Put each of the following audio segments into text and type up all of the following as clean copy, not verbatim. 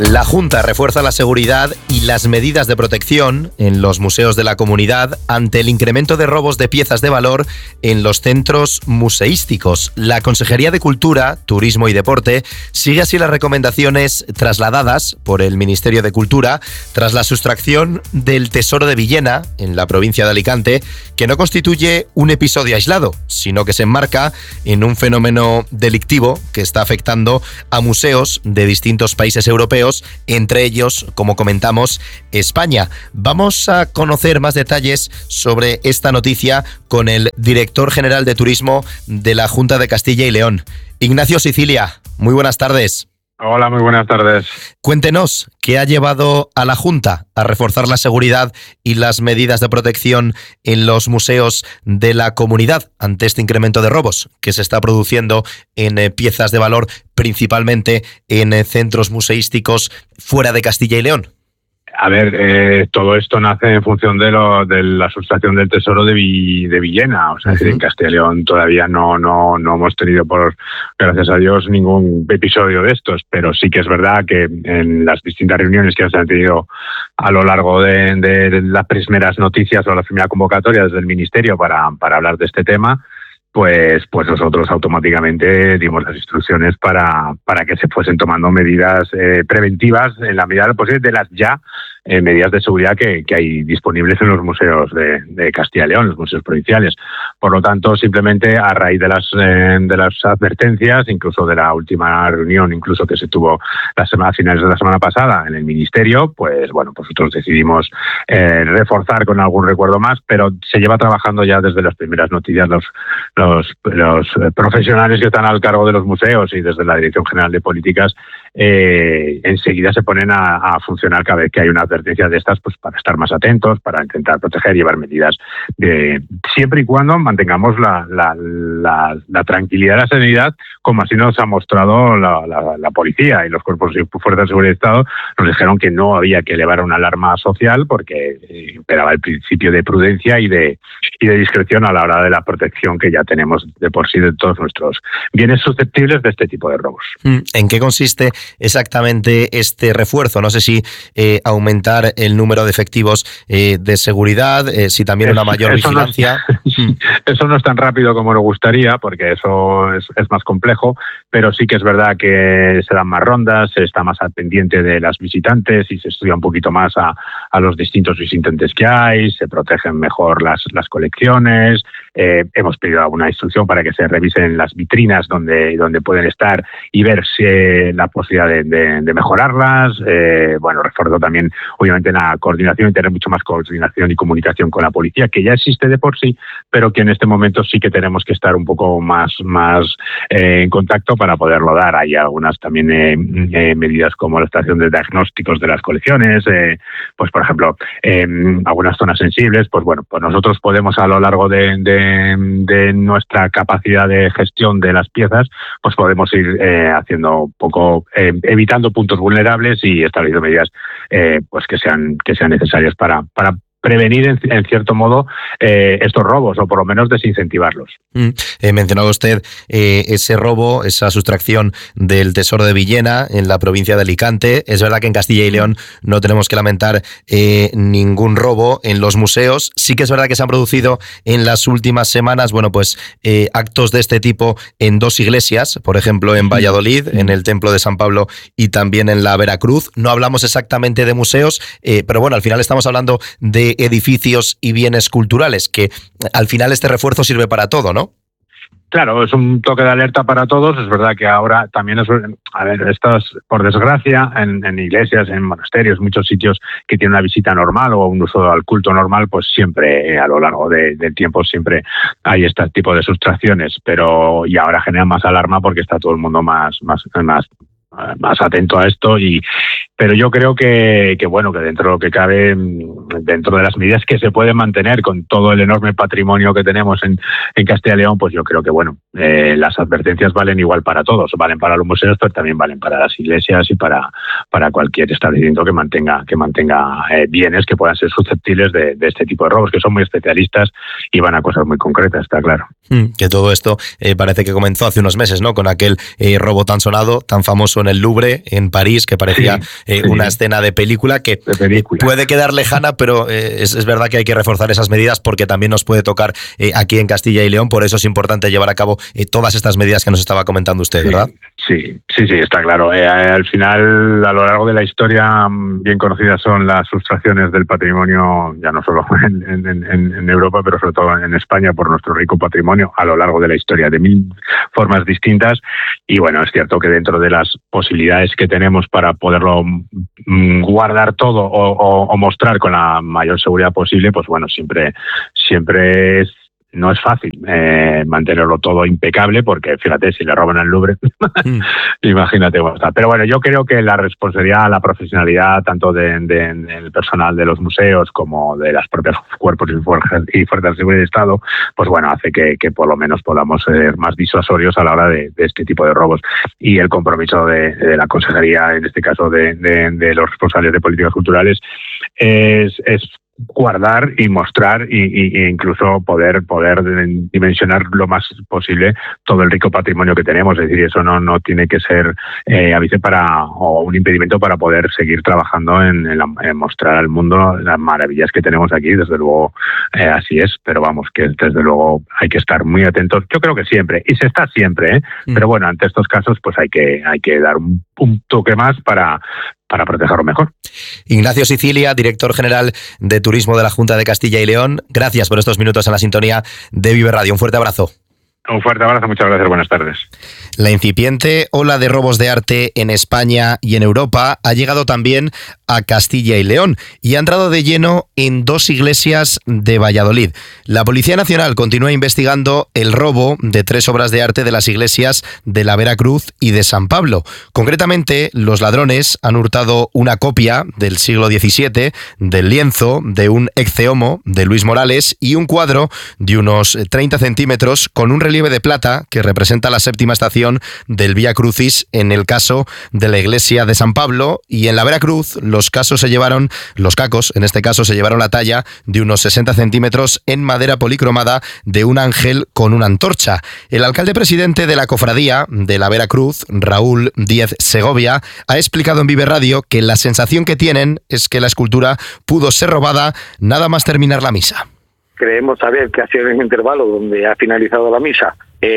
La Junta refuerza la seguridad y las medidas de protección en los museos de la comunidad ante el incremento de robos de piezas de valor en los centros museísticos. La Consejería de Cultura, Turismo y Deporte sigue así las recomendaciones trasladadas por el Ministerio de Cultura tras la sustracción del Tesoro de Villena, en la provincia de Alicante, que no constituye un episodio aislado, sino que se enmarca en un fenómeno delictivo que está afectando a museos de distintos países europeos, entre ellos, como comentamos, España. Vamos a conocer más detalles sobre esta noticia con el director general de Turismo de la Junta de Castilla y León, Ignacio Sicilia. Muy buenas tardes. Hola, muy buenas tardes. Cuéntenos, ¿qué ha llevado a la Junta a reforzar la seguridad y las medidas de protección en los museos de la comunidad ante este incremento de robos que se está produciendo en piezas de valor, principalmente en centros museísticos fuera de Castilla y León? A ver, todo esto nace en función de la sustracción del Tesoro de Villena. O sea, en Castilla y León todavía no hemos tenido, gracias a Dios, ningún episodio de estos, pero sí que es verdad que en las distintas reuniones que se han tenido a lo largo de las primeras noticias o la primera convocatoria desde el Ministerio para hablar de este tema, pues nosotros automáticamente dimos las instrucciones para que se fuesen tomando medidas preventivas en la medida de lo posible de las medidas de seguridad que hay disponibles en los museos de Castilla y León, los museos provinciales. Por lo tanto, simplemente a raíz de las advertencias, incluso de la última reunión, incluso que se tuvo a finales de la semana pasada en el Ministerio, pues nosotros decidimos reforzar con algún recuerdo más, pero se lleva trabajando ya desde las primeras noticias los profesionales que están al cargo de los museos y desde la Dirección General de Políticas enseguida se ponen a funcionar cada vez que hay una advertencia de estas, pues para estar más atentos, para intentar proteger y llevar medidas siempre y cuando mantengamos la tranquilidad y la serenidad, como así nos ha mostrado la policía y los cuerpos y fuerzas de seguridad del Estado. Nos dijeron que no había que elevar una alarma social porque imperaba el principio de prudencia y de discreción a la hora de la protección que ya tenemos de por sí de todos nuestros bienes susceptibles de este tipo de robos. ¿En qué consiste exactamente este refuerzo? No sé si aumentar el número de efectivos de seguridad, si también una mayor vigilancia. Eso no es tan rápido como nos gustaría, porque eso es más complejo, pero sí que es verdad que se dan más rondas, se está más al pendiente de las visitantes y se estudia un poquito más a los distintos visitantes que hay, se protegen mejor las colecciones. Hemos pedido alguna instrucción para que se revisen las vitrinas donde pueden estar y ver si la posibilidad de mejorarlas. Refuerzo también, obviamente, la coordinación y tener mucho más coordinación y comunicación con la policía, que ya existe de por sí, pero que en este momento sí que tenemos que estar un poco más en contacto para poderlo dar. Hay algunas también medidas como la estación de diagnósticos de las colecciones, pues por ejemplo, algunas zonas sensibles, pues nosotros podemos a lo largo de nuestra capacidad de gestión de las piezas, pues podemos ir haciendo un poco, evitando puntos vulnerables y estableciendo medidas pues que sean necesarias para prevenir en cierto modo estos robos o por lo menos desincentivarlos. Mencionado usted ese robo, esa sustracción del Tesoro de Villena en la provincia de Alicante. Es verdad que en Castilla y León no tenemos que lamentar ningún robo en los museos. Sí que es verdad que se han producido en las últimas semanas actos de este tipo en dos iglesias, por ejemplo en Valladolid, en el Templo de San Pablo y también en la Veracruz. No hablamos exactamente de museos, pero al final estamos hablando de edificios y bienes culturales, que al final este refuerzo sirve para todo, ¿no? Claro, es un toque de alerta para todos. Es verdad que ahora también estas, por desgracia, en iglesias, en monasterios, muchos sitios que tienen una visita normal o un uso al culto normal, pues siempre a lo largo del tiempo siempre hay este tipo de sustracciones, y ahora genera más alarma porque está todo el mundo más atento a esto pero yo creo que dentro de lo que cabe, dentro de las medidas que se pueden mantener con todo el enorme patrimonio que tenemos en Castilla y León, pues yo creo que las advertencias valen igual para todos, valen para los museos, pero también valen para las iglesias y para cualquier establecimiento que mantenga bienes que puedan ser susceptibles de este tipo de robos, que son muy especialistas y van a cosas muy concretas, está claro. Que todo esto parece que comenzó hace unos meses, ¿no? Con aquel robo tan sonado, tan famoso con el Louvre en París, que parecía una escena de película que puede quedar lejana, pero es verdad que hay que reforzar esas medidas porque también nos puede tocar aquí en Castilla y León. Por eso es importante llevar a cabo todas estas medidas que nos estaba comentando usted, ¿verdad? Sí, está claro. Al final, a lo largo de la historia, bien conocidas son las sustracciones del patrimonio, ya no solo en Europa, pero sobre todo en España, por nuestro rico patrimonio a lo largo de la historia, de mil formas distintas. Y bueno, es cierto que dentro de las posibilidades que tenemos para poderlo guardar todo o mostrar con la mayor seguridad posible, pues bueno, siempre no es fácil mantenerlo todo impecable, porque fíjate, si le roban al Louvre, imagínate cómo está. Pero bueno, yo creo que la responsabilidad, la profesionalidad, tanto del personal de los museos como de las propias cuerpos y fuerzas de seguridad de Estado, pues bueno, hace que por lo menos podamos ser más disuasorios a la hora de este tipo de robos. Y el compromiso de la Consejería, en este caso de los responsables de políticas culturales, es guardar y mostrar e incluso poder dimensionar lo más posible todo el rico patrimonio que tenemos. Es decir, eso no tiene que ser o un impedimento para poder seguir trabajando en mostrar al mundo las maravillas que tenemos aquí. Desde luego así es, pero vamos, que desde luego hay que estar muy atentos. Yo creo que siempre, y se está siempre, pero bueno, ante estos casos pues hay que dar un toque más para protegerlo mejor. Ignacio Sicilia, director general de Turismo de la Junta de Castilla y León, gracias por estos minutos en la sintonía de Vive Radio. Un fuerte abrazo. Un fuerte abrazo, muchas gracias, buenas tardes. La incipiente ola de robos de arte en España y en Europa ha llegado también a Castilla y León y ha entrado de lleno en 2 iglesias de Valladolid. La Policía Nacional continúa investigando el robo de 3 obras de arte de las iglesias de la Veracruz y de San Pablo. Concretamente, los ladrones han hurtado una copia del siglo XVII del lienzo de un Ecce Homo de Luis Morales y un cuadro de unos 30 centímetros con un relieve de plata que representa la 7ª estación del Vía Crucis en el caso de la iglesia de San Pablo, y en la Veracruz los cacos en este caso se llevaron la talla de unos 60 centímetros en madera policromada de un ángel con una antorcha. El alcalde presidente de la cofradía de la Veracruz, Raúl Díez Segovia, ha explicado en Vive Radio que la sensación que tienen es que la escultura pudo ser robada nada más terminar la misa. Creemos saber que ha sido en el intervalo donde ha finalizado la misa,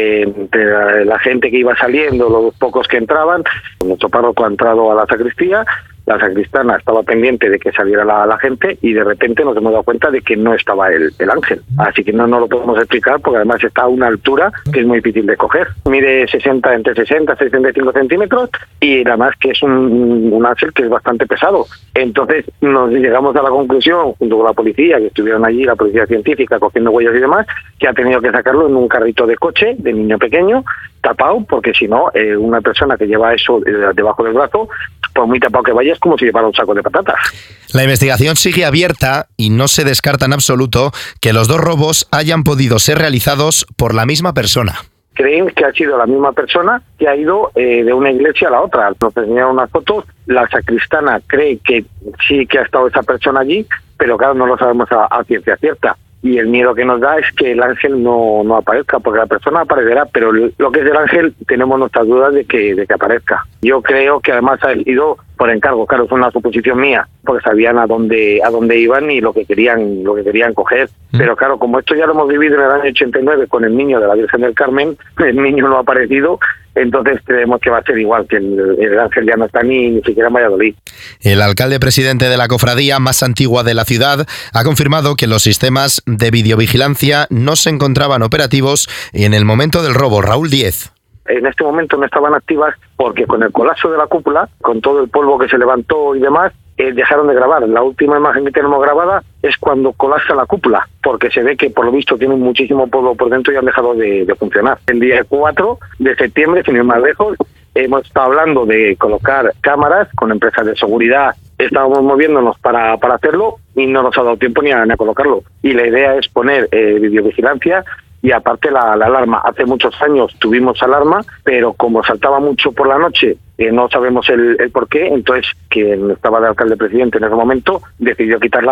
entre la gente que iba saliendo, los pocos que entraban, nuestro párroco ha entrado a la sacristía, la sacristana estaba pendiente de que saliera la gente y de repente nos hemos dado cuenta de que no estaba el ángel. Así que no lo podemos explicar porque además está a una altura que es muy difícil de coger. Mide entre 60 y 65 centímetros y además que es un ángel que es bastante pesado. Entonces nos llegamos a la conclusión, junto con la policía, que estuvieron allí, la policía científica, cogiendo huellas y demás, que ha tenido que sacarlo en un carrito de coche de niño pequeño, tapado, porque si no, una persona que lleva eso debajo del brazo, por muy tapado que vaya, es como si llevara un saco de patatas. La investigación sigue abierta y no se descarta en absoluto que los 2 robos hayan podido ser realizados por la misma persona. Creen que ha sido la misma persona que ha ido de una iglesia a la otra. Nos enseñaron unas fotos, la sacristana cree que sí que ha estado esa persona allí, pero claro, no lo sabemos a ciencia cierta. Y el miedo que nos da es que el ángel no aparezca, porque la persona aparecerá, pero lo que es el ángel tenemos nuestras dudas de que aparezca. Yo creo que además ha ido por encargo, claro, fue una suposición mía, porque sabían a dónde iban y lo que querían coger. Pero claro, como esto ya lo hemos vivido en el año 89 con el niño de la Virgen del Carmen, el niño no ha aparecido, entonces creemos que va a ser igual, que el ángel ya no está ni siquiera en Valladolid. El alcalde presidente de la cofradía más antigua de la ciudad ha confirmado que los sistemas de videovigilancia no se encontraban operativos en el momento del robo. Raúl Díez. En este momento no estaban activas porque con el colapso de la cúpula, con todo el polvo que se levantó y demás, dejaron de grabar. La última imagen que tenemos grabada es cuando colapsa la cúpula, porque se ve que por lo visto tienen muchísimo polvo por dentro y han dejado de funcionar. El día 4 de septiembre, sin ir más lejos, hemos estado hablando de colocar cámaras con empresas de seguridad. Estábamos moviéndonos para hacerlo y no nos ha dado tiempo ni a colocarlo. Y la idea es poner videovigilancia. Y aparte la alarma. Hace muchos años tuvimos alarma, pero como saltaba mucho por la noche, no sabemos el por qué, entonces quien estaba de alcalde presidente en ese momento decidió quitarla.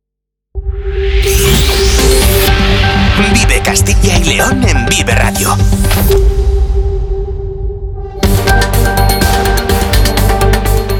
Vive Castilla y León en Vive Radio.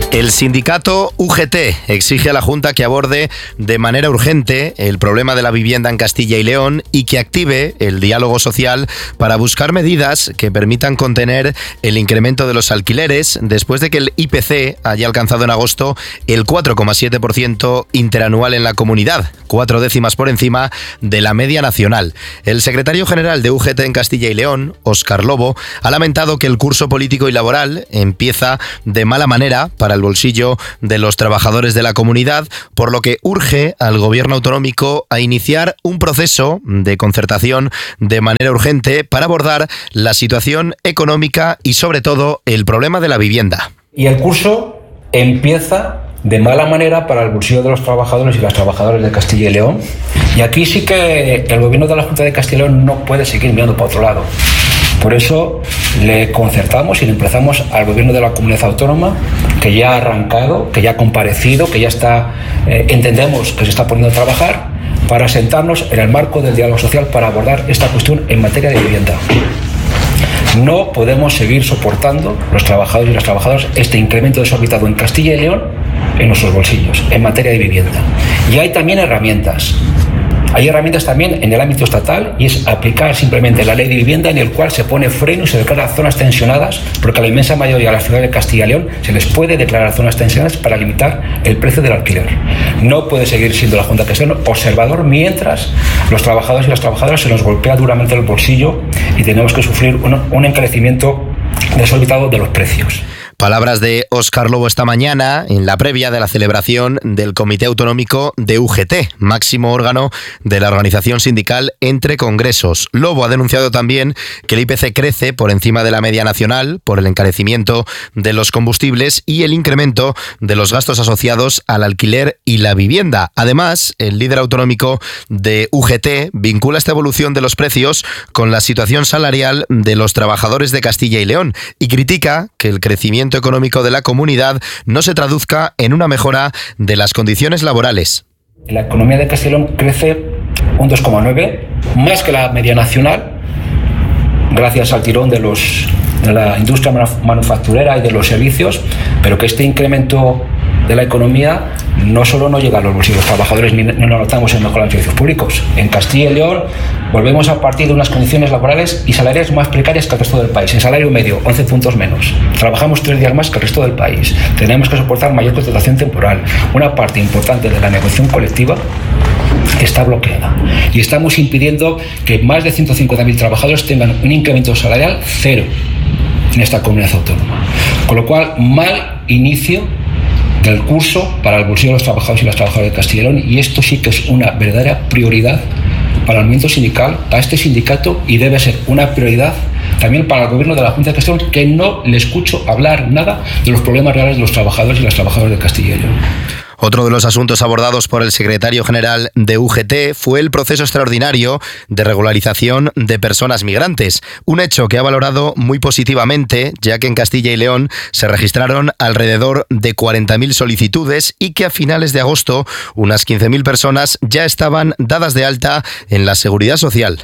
El sindicato UGT exige a la Junta que aborde de manera urgente el problema de la vivienda en Castilla y León y que active el diálogo social para buscar medidas que permitan contener el incremento de los alquileres después de que el IPC haya alcanzado en agosto el 4,7% interanual en la comunidad, 4 décimas por encima de la media nacional. El secretario general de UGT en Castilla y León, Óscar Lobo, ha lamentado que el curso político y laboral empieza de mala manera para el bolsillo de los trabajadores de la comunidad, por lo que urge al gobierno autonómico a iniciar un proceso de concertación de manera urgente para abordar la situación económica y sobre todo el problema de la vivienda. Y el curso empieza de mala manera para el bolsillo de los trabajadores y las trabajadoras de Castilla y León. Y aquí sí que el gobierno de la Junta de Castilla y León no puede seguir mirando para otro lado. Por eso le concertamos y le emplazamos al gobierno de la comunidad autónoma, que ya ha arrancado, que ya ha comparecido, que ya está, entendemos que se está poniendo a trabajar, para sentarnos en el marco del diálogo social para abordar esta cuestión en materia de vivienda. No podemos seguir soportando, los trabajadores y las trabajadoras, este incremento desorbitado en Castilla y León en nuestros bolsillos, en materia de vivienda. Y hay también herramientas. Hay herramientas también en el ámbito estatal y es aplicar simplemente la ley de vivienda en el cual se pone freno y se declara zonas tensionadas, porque a la inmensa mayoría de las ciudades de Castilla y León se les puede declarar zonas tensionadas para limitar el precio del alquiler. No puede seguir siendo la Junta de Castilla y León observador mientras los trabajadores y las trabajadoras se nos golpea duramente el bolsillo y tenemos que sufrir un encarecimiento desorbitado de los precios. Palabras de Óscar Lobo esta mañana en la previa de la celebración del Comité Autonómico de UGT, máximo órgano de la organización sindical entre congresos. Lobo ha denunciado también que el IPC crece por encima de la media nacional por el encarecimiento de los combustibles y el incremento de los gastos asociados al alquiler y la vivienda. Además, el líder autonómico de UGT vincula esta evolución de los precios con la situación salarial de los trabajadores de Castilla y León y critica que el crecimiento económico de la comunidad no se traduzca en una mejora de las condiciones laborales. La economía de Castilla y León crece un 2,9, más que la media nacional, gracias al tirón de la industria manufacturera y de los servicios, pero que este incremento de la economía no solo no llega a los bolsillos de los trabajadores ni lo notamos en mejorar los servicios públicos. En Castilla y León volvemos a partir de unas condiciones laborales y salariales más precarias que el resto del país. En salario medio, 11 puntos menos. Trabajamos 3 días más que el resto del país. Tenemos que soportar mayor contratación temporal. Una parte importante de la negociación colectiva está bloqueada. Y estamos impidiendo que más de 150.000 trabajadores tengan un incremento salarial cero en esta comunidad autónoma. Con lo cual, mal inicio del curso para el bolsillo de los trabajadores y las trabajadoras de Castilla y León, y esto sí que es una verdadera prioridad para el movimiento sindical, para este sindicato, y debe ser una prioridad también para el gobierno de la Junta de Castilla y León, que no le escucho hablar nada de los problemas reales de los trabajadores y las trabajadoras de Castilla y León. Otro de los asuntos abordados por el secretario general de UGT fue el proceso extraordinario de regularización de personas migrantes, un hecho que ha valorado muy positivamente, ya que en Castilla y León se registraron alrededor de 40.000 solicitudes y que a finales de agosto unas 15.000 personas ya estaban dadas de alta en la Seguridad Social.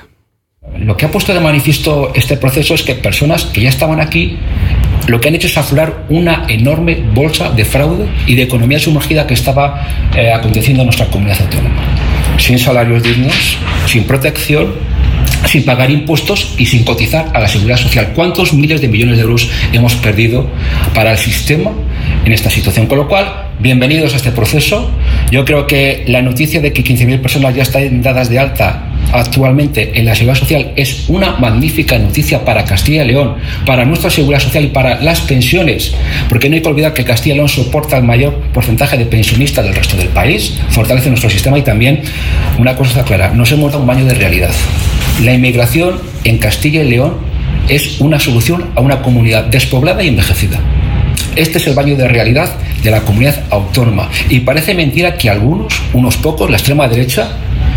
Lo que ha puesto de manifiesto este proceso es que personas que ya estaban aquí lo que han hecho es aflorar una enorme bolsa de fraude y de economía sumergida que estaba aconteciendo en nuestra comunidad autónoma. Sin salarios dignos, sin protección, sin pagar impuestos y sin cotizar a la Seguridad Social. ¿Cuántos miles de millones de euros hemos perdido para el sistema en esta situación? Con lo cual, bienvenidos a este proceso. Yo creo que la noticia de que 15.000 personas ya están dadas de alta actualmente en la Seguridad Social es una magnífica noticia para Castilla y León, para nuestra Seguridad Social y para las pensiones, porque no hay que olvidar que Castilla y León soporta el mayor porcentaje de pensionistas del resto del país, fortalece nuestro sistema y también, una cosa está clara, nos hemos dado un baño de realidad. La inmigración en Castilla y León es una solución a una comunidad despoblada y envejecida. Este es el baño de realidad de la comunidad autónoma y parece mentira que algunos, unos pocos, la extrema derecha,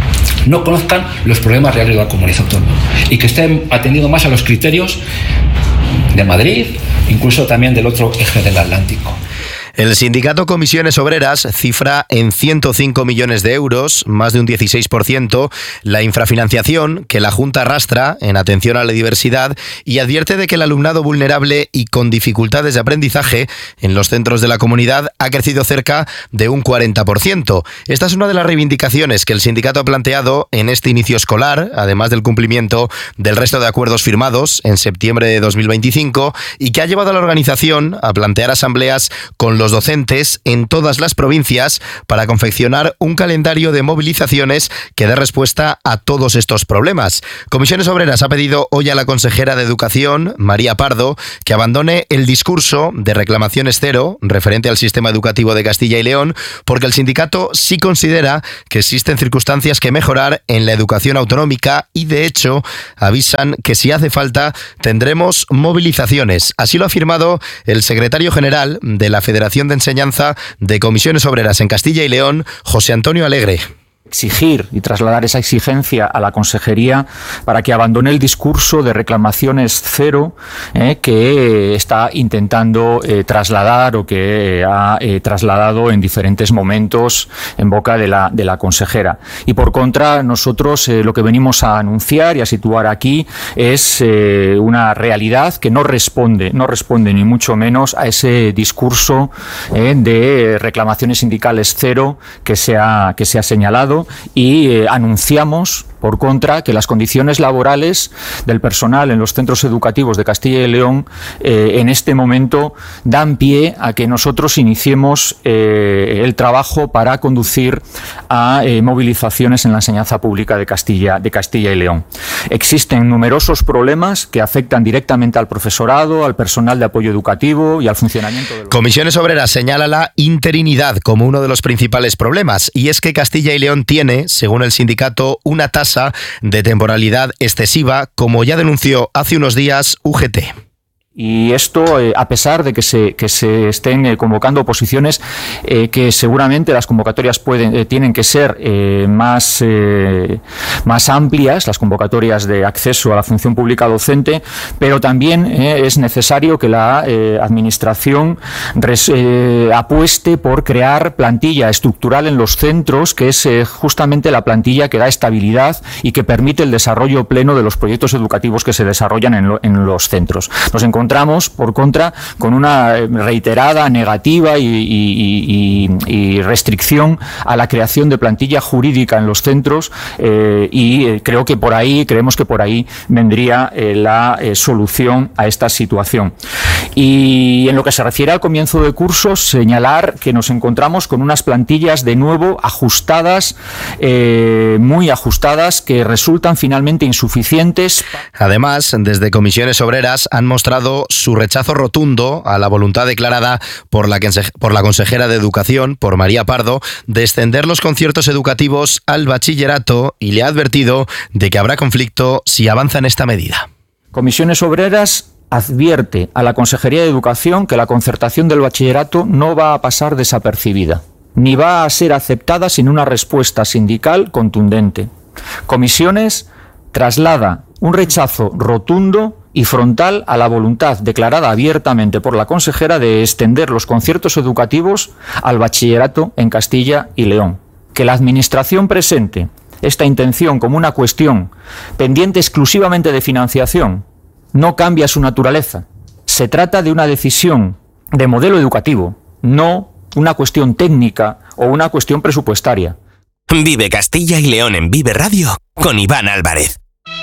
no conozcan los problemas reales de la comunidad autónoma y que estén atendiendo más a los criterios de Madrid, incluso también del otro eje del Atlántico. El sindicato Comisiones Obreras cifra en 105 millones de euros, más de un 16%, la infrafinanciación que la Junta arrastra en atención a la diversidad y advierte de que el alumnado vulnerable y con dificultades de aprendizaje en los centros de la comunidad ha crecido cerca de un 40%. Esta es una de las reivindicaciones que el sindicato ha planteado en este inicio escolar, además del cumplimiento del resto de acuerdos firmados en septiembre de 2025 y que ha llevado a la organización a plantear asambleas con los docentes en todas las provincias para confeccionar un calendario de movilizaciones que dé respuesta a todos estos problemas. Comisiones Obreras ha pedido hoy a la consejera de Educación, María Pardo, que abandone el discurso de reclamaciones cero referente al sistema educativo de Castilla y León, porque el sindicato sí considera que existen circunstancias que mejorar en la educación autonómica y, de hecho, avisan que si hace falta tendremos movilizaciones. Así lo ha afirmado el secretario general de la Federación de Enseñanza de Comisiones Obreras en Castilla y León, José Antonio Alegre. Exigir y trasladar esa exigencia a la consejería para que abandone el discurso de reclamaciones cero que está intentando trasladar o que ha trasladado en diferentes momentos en boca de la consejera. Y por contra, nosotros lo que venimos a anunciar y a situar aquí es una realidad que no responde ni mucho menos a ese discurso de reclamaciones sindicales cero que se ha señalado. Y anunciamos, por contra, que las condiciones laborales del personal en los centros educativos de Castilla y León en este momento dan pie a que nosotros iniciemos el trabajo para conducir a movilizaciones en la enseñanza pública de Castilla y León. Existen numerosos problemas que afectan directamente al profesorado, al personal de apoyo educativo y al funcionamiento de los... Comisiones Obreras señala la interinidad como uno de los principales problemas, y es que Castilla y León tiene, según el sindicato, una tasa de temporalidad excesiva, como ya denunció hace unos días UGT. Y esto, a pesar de que se estén convocando oposiciones, que seguramente las convocatorias tienen que ser más amplias, las convocatorias de acceso a la función pública docente, pero también es necesario que la administración apueste por crear plantilla estructural en los centros, que es justamente la plantilla que da estabilidad y que permite el desarrollo pleno de los proyectos educativos que se desarrollan en los centros. Nos encontramos, por contra, con una reiterada negativa y restricción a la creación de plantilla jurídica en los centros y creemos que por ahí vendría la solución a esta situación. Y en lo que se refiere al comienzo de curso, señalar que nos encontramos con unas plantillas de nuevo ajustadas, muy ajustadas, que resultan finalmente insuficientes. Además, desde Comisiones Obreras han mostrado su rechazo rotundo a la voluntad declarada por la consejera de Educación, por María Pardo, de extender los conciertos educativos al bachillerato, y le ha advertido de que habrá conflicto si avanza en esta medida. Comisiones Obreras advierte a la Consejería de Educación que la concertación del bachillerato no va a pasar desapercibida, ni va a ser aceptada sin una respuesta sindical contundente. Comisiones traslada un rechazo rotundo y frontal a la voluntad declarada abiertamente por la consejera de extender los conciertos educativos al bachillerato en Castilla y León. Que la Administración presente esta intención como una cuestión pendiente exclusivamente de financiación no cambia su naturaleza. Se trata de una decisión de modelo educativo, no una cuestión técnica o una cuestión presupuestaria. Vive Castilla y León en Vive Radio con Iván Álvarez.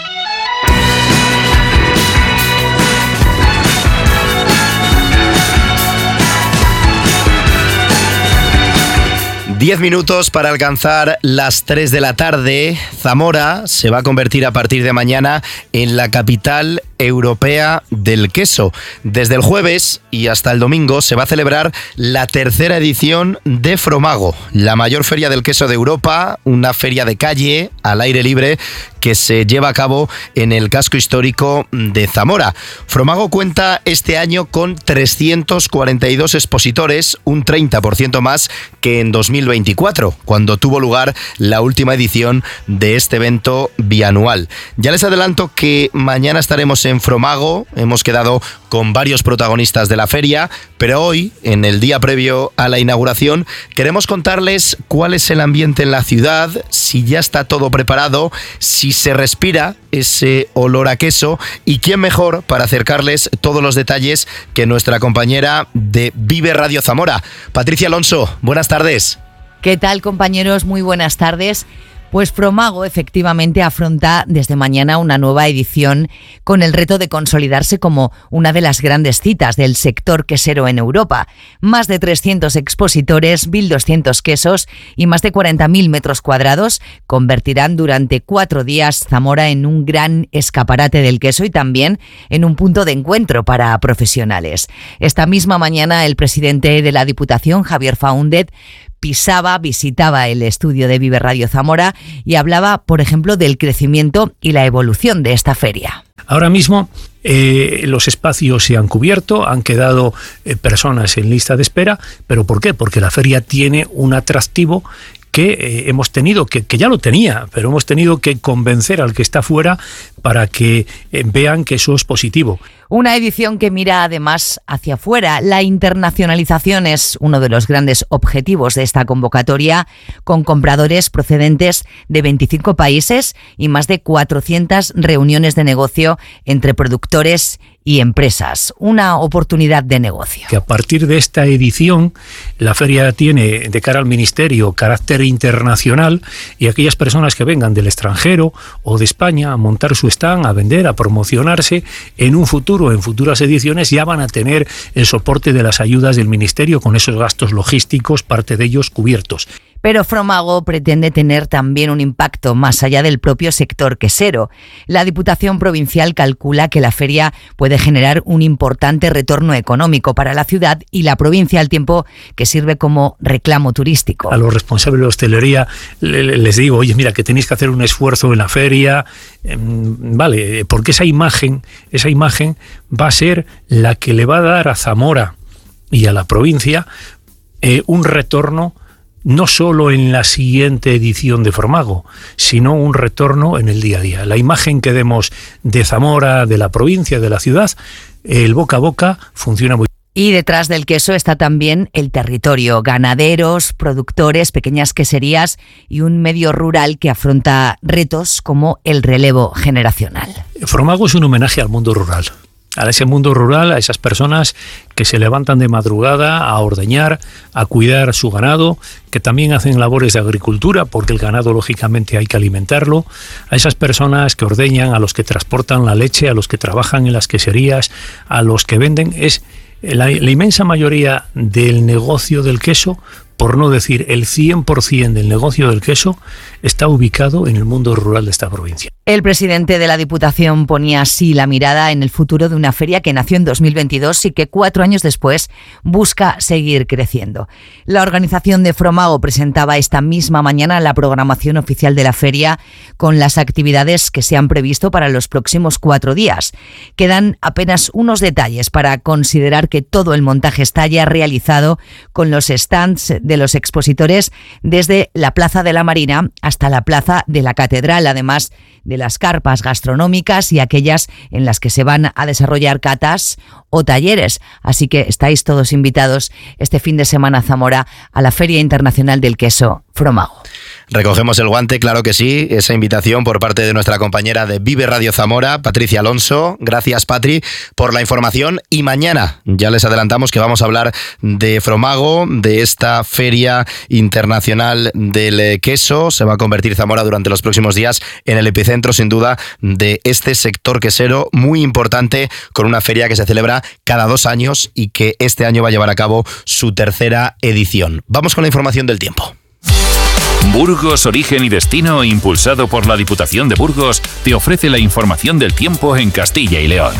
Diez minutos para alcanzar las 3 de la tarde. Zamora se va a convertir a partir de mañana en la capital europea del queso. Desde el jueves y hasta el domingo se va a celebrar la tercera edición de Fromago, la mayor feria del queso de Europa, una feria de calle al aire libre que se lleva a cabo en el casco histórico de Zamora. Fromago cuenta este año con 342 expositores, un 30% más que en 2020. 2024, cuando tuvo lugar la última edición de este evento bianual. Ya les adelanto que mañana estaremos en Fromago, hemos quedado con varios protagonistas de la feria, pero hoy, en el día previo a la inauguración, queremos contarles cuál es el ambiente en la ciudad, si ya está todo preparado, si se respira ese olor a queso y quién mejor para acercarles todos los detalles que nuestra compañera de Vive Radio Zamora. Patricia Alonso, buenas tardes. ¿Qué tal, compañeros? Muy buenas tardes. Pues Fromago efectivamente afronta desde mañana una nueva edición con el reto de consolidarse como una de las grandes citas del sector quesero en Europa. Más de 300 expositores, 1.200 quesos y más de 40.000 metros cuadrados convertirán durante 4 días Zamora en un gran escaparate del queso y también en un punto de encuentro para profesionales. Esta misma mañana el presidente de la Diputación, Javier Faúndez, visitaba el estudio de Vive Radio Zamora y hablaba, por ejemplo, del crecimiento y la evolución de esta feria. Ahora mismo los espacios se han cubierto, han quedado personas en lista de espera, ¿pero por qué? Porque la feria tiene un atractivo que hemos tenido, que ya lo tenía, pero hemos tenido que convencer al que está fuera para que vean que eso es positivo. Una edición que mira además hacia afuera. La internacionalización es uno de los grandes objetivos de esta convocatoria, con compradores procedentes de 25 países y más de 400 reuniones de negocio entre productores y empresas. Una oportunidad de negocio. Que a partir de esta edición, la feria tiene de cara al Ministerio carácter internacional y aquellas personas que vengan del extranjero o de España a montar su stand, a vender, a promocionarse, en un futuro, en futuras ediciones, ya van a tener el soporte de las ayudas del Ministerio con esos gastos logísticos, parte de ellos cubiertos. Pero Fromago pretende tener también un impacto más allá del propio sector quesero. La Diputación Provincial calcula que la feria puede generar un importante retorno económico para la ciudad y la provincia, al tiempo que sirve como reclamo turístico. A los responsables de hostelería les digo, oye, mira, que tenéis que hacer un esfuerzo en la feria, vale, porque esa imagen va a ser la que le va a dar a Zamora y a la provincia un retorno, no solo en la siguiente edición de Fromago, sino un retorno en el día a día. La imagen que demos de Zamora, de la provincia, de la ciudad, el boca a boca funciona muy bien. Y detrás del queso está también el territorio, ganaderos, productores, pequeñas queserías y un medio rural que afronta retos como el relevo generacional. Fromago es un homenaje al mundo rural. A ese mundo rural, a esas personas que se levantan de madrugada a ordeñar, a cuidar su ganado, que también hacen labores de agricultura, porque el ganado lógicamente hay que alimentarlo, a esas personas que ordeñan, a los que transportan la leche, a los que trabajan en las queserías, a los que venden. Es la inmensa mayoría del negocio del queso, por no decir el 100% del negocio del queso, está ubicado en el mundo rural de esta provincia. El presidente de la Diputación ponía así la mirada en el futuro de una feria que nació en 2022 y que 4 años después busca seguir creciendo. La organización de Fromago presentaba esta misma mañana la programación oficial de la feria con las actividades que se han previsto para los próximos 4 días. Quedan apenas unos detalles para considerar que todo el montaje está ya realizado, con los stands de los expositores desde la Plaza de la Marina hasta la Plaza de la Catedral, además de las carpas gastronómicas y aquellas en las que se van a desarrollar catas o talleres. Así que estáis todos invitados este fin de semana a Zamora a la Feria Internacional del Queso Fromago. Recogemos el guante, claro que sí, esa invitación por parte de nuestra compañera de Vive Radio Zamora, Patricia Alonso. Gracias, Patri, por la información. Y mañana ya les adelantamos que vamos a hablar de Fromago, de esta Feria Internacional del Queso. Se va a convertir Zamora durante los próximos días en el epicentro, sin duda, de este sector quesero muy importante, con una feria que se celebra cada 2 años y que este año va a llevar a cabo su 3ª edición. Vamos con la información del tiempo. Burgos, origen y destino, impulsado por la Diputación de Burgos, te ofrece la información del tiempo en Castilla y León.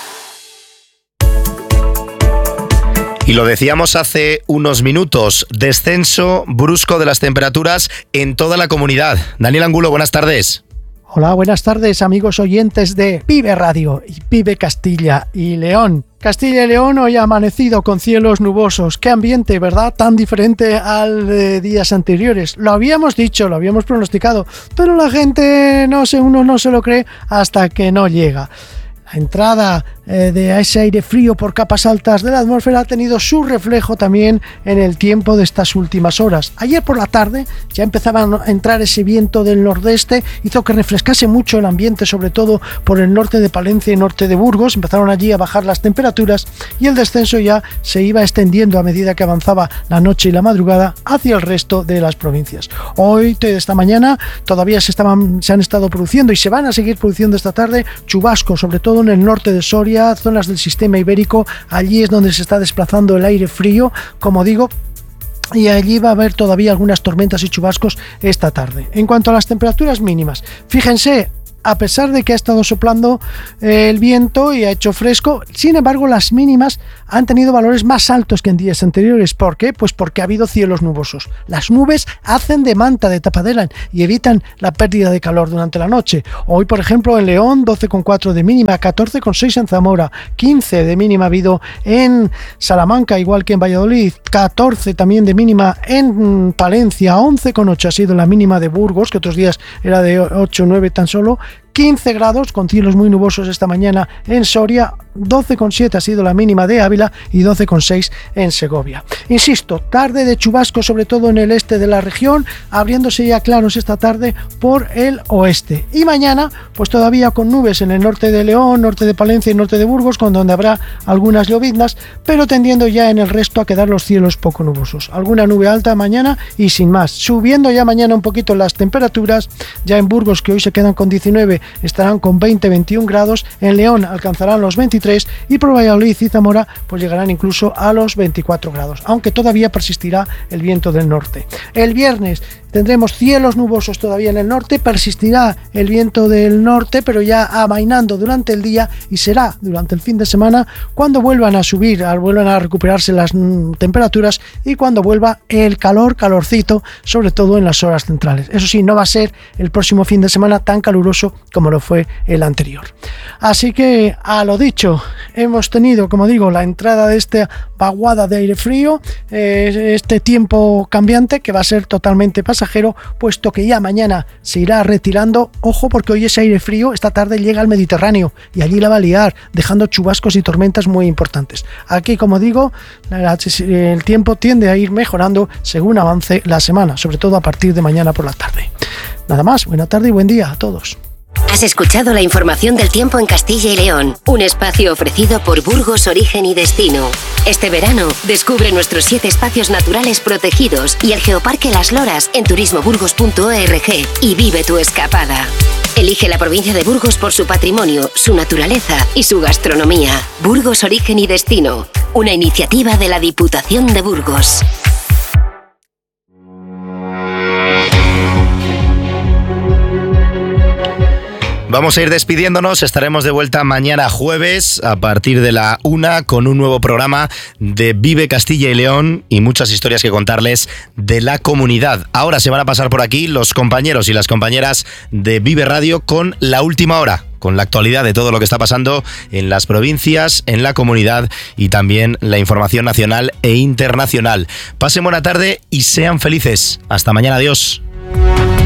Y lo decíamos hace unos minutos, descenso brusco de las temperaturas en toda la comunidad. Daniel Angulo, buenas tardes. Hola, buenas tardes amigos oyentes de Vive Radio y Vive Castilla y León. Castilla y León hoy ha amanecido con cielos nubosos. Qué ambiente, ¿verdad? Tan diferente al de días anteriores. Lo habíamos dicho, lo habíamos pronosticado, pero la gente uno no se lo cree hasta que no llega. La entrada de ese aire frío por capas altas de la atmósfera ha tenido su reflejo también en el tiempo de estas últimas horas. Ayer por la tarde ya empezaba a entrar ese viento del nordeste, hizo que refrescase mucho el ambiente, sobre todo por el norte de Palencia y norte de Burgos. Empezaron allí a bajar las temperaturas y el descenso ya se iba extendiendo a medida que avanzaba la noche y la madrugada hacia el resto de las provincias. Hoy, esta mañana, todavía se han estado produciendo y se van a seguir produciendo esta tarde chubascos, sobre todo en el norte de Soria, zonas del sistema ibérico. Allí es donde se está desplazando el aire frío, como digo, y allí va a haber todavía algunas tormentas y chubascos esta tarde. En cuanto a las temperaturas mínimas, fíjense, a pesar de que ha estado soplando el viento y ha hecho fresco, sin embargo las mínimas han tenido valores más altos que en días anteriores. ¿Por qué? Pues porque ha habido cielos nubosos. Las nubes hacen de manta, de tapadera, y evitan la pérdida de calor durante la noche. Hoy, por ejemplo, en León, 12,4 de mínima, 14,6 en Zamora, 15 de mínima ha habido en Salamanca, igual que en Valladolid, 14 también de mínima en Palencia, 11,8 ha sido la mínima de Burgos, que otros días era de 8 o 9 tan solo, 15 grados con cielos muy nubosos esta mañana en Soria, 12,7 ha sido la mínima de Ávila y 12,6 en Segovia. Insisto, tarde de chubasco sobre todo en el este de la región, abriéndose ya claros esta tarde por el oeste. Y mañana, pues todavía con nubes en el norte de León, norte de Palencia y norte de Burgos, con donde habrá algunas lloviznas, pero tendiendo ya en el resto a quedar los cielos poco nubosos. Alguna nube alta mañana y sin más. Subiendo ya mañana un poquito las temperaturas, ya en Burgos, que hoy se quedan con 19, estarán con 20-21 grados, en León alcanzarán los 23 y por Valladolid y Zamora pues llegarán incluso a los 24 grados, aunque todavía persistirá el viento del norte. El viernes tendremos cielos nubosos todavía en el norte, persistirá el viento del norte, pero ya amainando durante el día, y será durante el fin de semana cuando vuelvan a subir, vuelvan a recuperarse las temperaturas y cuando vuelva el calorcito, sobre todo en las horas centrales. Eso sí, no va a ser el próximo fin de semana tan caluroso como lo fue el anterior. Así que, a lo dicho, hemos tenido, como digo, la entrada de esta vaguada de aire frío, este tiempo cambiante que va a ser totalmente pasajero, puesto que ya mañana se irá retirando. Ojo, porque hoy ese aire frío esta tarde llega al Mediterráneo y allí la va a liar, dejando chubascos y tormentas muy importantes. Aquí, como digo, el tiempo tiende a ir mejorando según avance la semana, sobre todo a partir de mañana por la tarde. Nada más, buena tarde y buen día a todos. Has escuchado la información del tiempo en Castilla y León, un espacio ofrecido por Burgos Origen y Destino. Este verano, descubre nuestros 7 espacios naturales protegidos y el Geoparque Las Loras en turismoburgos.org y vive tu escapada. Elige la provincia de Burgos por su patrimonio, su naturaleza y su gastronomía. Burgos Origen y Destino, una iniciativa de la Diputación de Burgos. Vamos a ir despidiéndonos, estaremos de vuelta mañana jueves a partir de la 1 con un nuevo programa de Vive Castilla y León y muchas historias que contarles de la comunidad. Ahora se van a pasar por aquí los compañeros y las compañeras de Vive Radio con la última hora, con la actualidad de todo lo que está pasando en las provincias, en la comunidad y también la información nacional e internacional. Pasen buena tarde y sean felices. Hasta mañana, adiós.